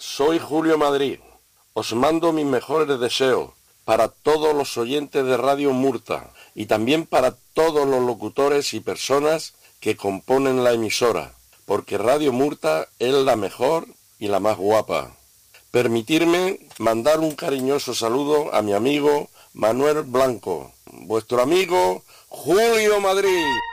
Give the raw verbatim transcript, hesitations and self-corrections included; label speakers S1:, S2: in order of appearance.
S1: soy Julio Madrid. Os mando mis mejores deseos para todos los oyentes de Radio Murta y también para todos los locutores y personas que componen la emisora, porque Radio Murta es la mejor y la más guapa. Permitirme mandar un cariñoso saludo a mi amigo Manuel Blanco, vuestro amigo Julio Madrid.